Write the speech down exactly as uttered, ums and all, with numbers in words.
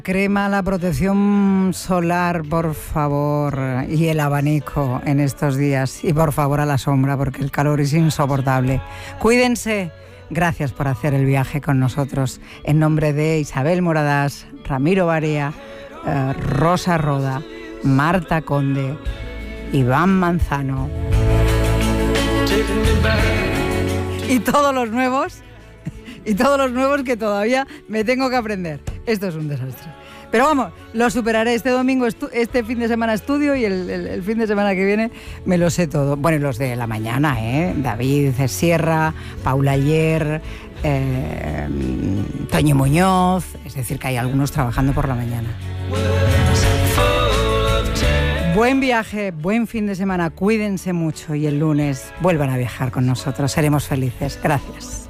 Crema, la protección solar, por favor, y el abanico en estos días. Y por favor a la sombra, porque el calor es insoportable. Cuídense. Gracias por hacer el viaje con nosotros. En nombre de Isabel Moradas, Ramiro Barea, eh, Rosa Roda, Marta Conde, Iván Manzano y todos los nuevos, y todos los nuevos que todavía me tengo que aprender. Esto es un desastre. Pero vamos, lo superaré. Este domingo, estu- este fin de semana estudio y el, el, el fin de semana que viene me lo sé todo. Bueno, y los de la mañana, ¿eh? David Sierra, Paula Ayer, eh, Toño Muñoz. Es decir, que hay algunos trabajando por la mañana. Buen viaje, buen fin de semana. Cuídense mucho y el lunes vuelvan a viajar con nosotros. Seremos felices. Gracias.